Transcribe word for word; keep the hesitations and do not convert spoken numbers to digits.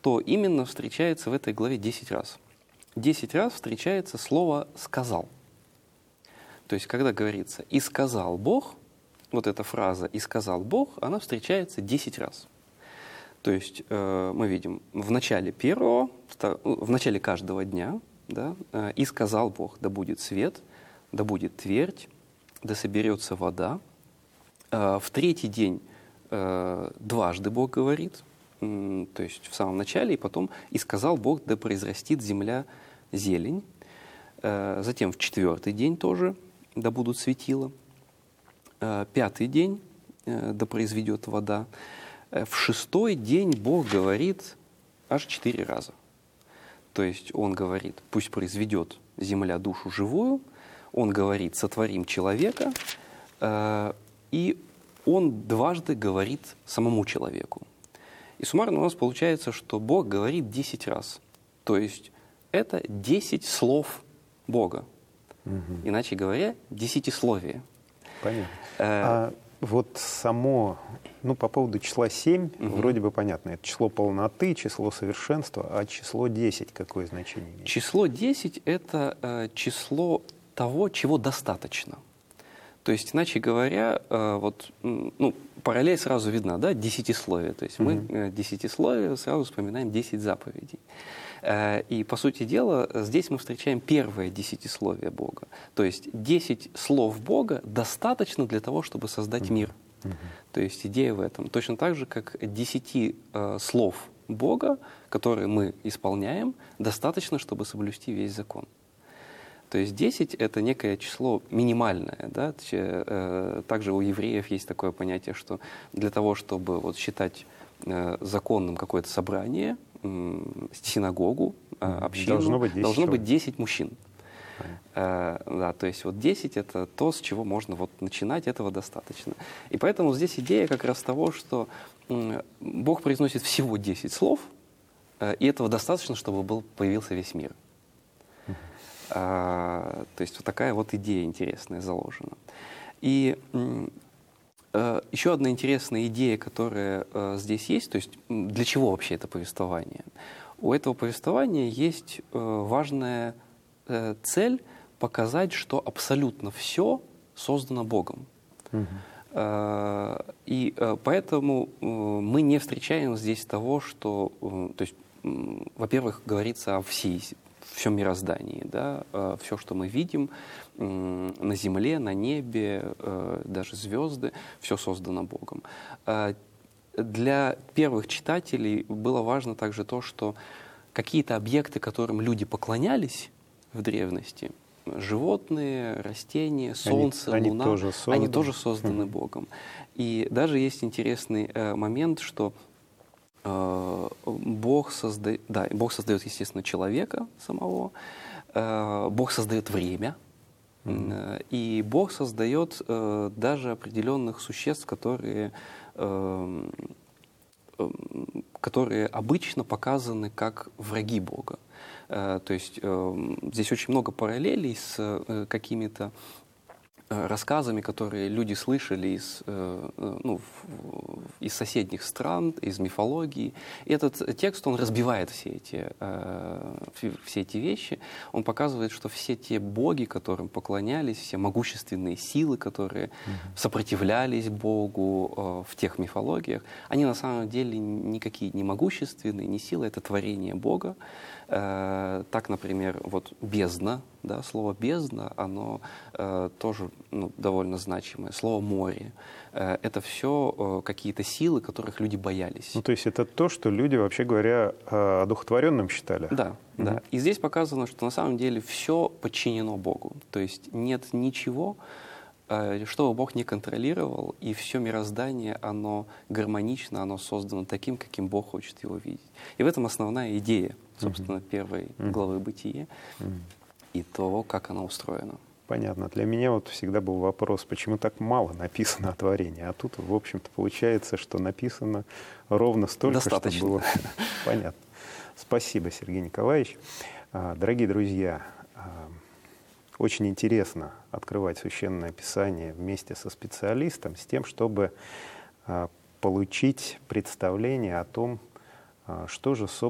что именно встречается в этой главе десять раз. Десять раз встречается слово «сказал». То есть, когда говорится «и сказал Бог», вот эта фраза «и сказал Бог», она встречается десять раз. То есть, э, мы видим в начале первого, в начале каждого дня, да, э, «и сказал Бог, да будет свет, да будет твердь, да соберется вода». Э, в третий день э, дважды Бог говорит, э, то есть в самом начале, и потом «и сказал Бог, да произрастит земля зелень». Э, затем в четвертый день тоже «да будут светила». Э, пятый день э, «да произведет вода». Э, в шестой день Бог говорит аж четыре раза. То есть Он говорит «пусть произведет земля душу живую», Он говорит «сотворим человека», э, и Он дважды говорит самому человеку. И суммарно у нас получается, что Бог говорит десять раз. То есть это десять слов Бога. Угу. Иначе говоря, десятисловие. Понятно. Э, а вот само, ну, по поводу числа семь, угу. вроде бы понятно. Это число полноты, число совершенства, а число десять какое значение имеет? Число десять — это э, число того, чего достаточно. То есть, иначе говоря, э, вот, ну, параллель сразу видна, да, десятисловие. То есть угу. мы э, десятисловие сразу вспоминаем десять заповедей. И, по сути дела, здесь мы встречаем первое десятисловие Бога. То есть десять слов Бога достаточно для того, чтобы создать мир. Mm-hmm. То есть идея в этом. Точно так же, как десяти э, слов Бога, которые мы исполняем, достаточно, чтобы соблюсти весь закон. То есть десять — это некое число минимальное. Да? Также у евреев есть такое понятие, что для того, чтобы вот считать э, законным какое-то собрание, синагогу, общину, должно быть десять, должно быть десять мужчин. Э, да, то есть вот десять — это то, с чего можно вот начинать, этого достаточно. И поэтому здесь идея как раз того, что э, Бог произносит всего десять слов, э, и этого достаточно, чтобы был, появился весь мир. Uh-huh. э, то есть вот такая вот идея интересная заложена. И э, еще одна интересная идея, которая э, здесь есть, то есть для чего вообще это повествование? У этого повествования есть э, важная э, цель показать, что абсолютно все создано Богом. Угу. Э, и э, поэтому э, мы не встречаем здесь того, что, э, то есть, э, во-первых, говорится о всей, всем мироздании, да, э, все, что мы видим, на земле, на небе, даже звезды, все создано Богом. Для первых читателей было важно также то, что какие-то объекты, которым люди поклонялись в древности, животные, растения, солнце, они, луна, они тоже созданы, они тоже созданы Богом. И даже есть интересный момент, что Бог создает, да, Бог создает, естественно, человека самого, Бог создает время, Mm-hmm. и Бог создает э, даже определенных существ, которые, э, э, которые обычно показаны как враги Бога. Э, то есть э, здесь очень много параллелей с э, какими-то рассказами, которые люди слышали из, ну, из соседних стран, из мифологии. И этот текст, он разбивает все эти, все эти вещи. Он показывает, что все те боги, которым поклонялись, все могущественные силы, которые mm-hmm. сопротивлялись Богу в тех мифологиях, они на самом деле никакие не могущественные, не силы, это творение Бога. Так, например, вот бездна, да, слово бездна, оно э, тоже ну, довольно значимое. Слово море, э, это все э, какие-то силы, которых люди боялись. Ну, то есть это то, что люди, вообще говоря, одухотворенным считали? Да, mm-hmm. да. И здесь показано, что на самом деле все подчинено Богу. То есть нет ничего, э, что Бог не контролировал, и все мироздание, оно гармонично, оно создано таким, каким Бог хочет его видеть. И в этом основная идея, собственно, mm-hmm. первой mm-hmm. главы Бытия. Mm-hmm. И того, как она устроена. Понятно. Для меня вот всегда был вопрос, почему так мало написано о творении, а тут, в общем-то, получается, что написано ровно столько, достаточно. Что было понятно. Спасибо, Сергей Николаевич. Дорогие друзья, очень интересно открывать Священное Писание вместе со специалистом с тем, чтобы получить представление о том, что же, собственно,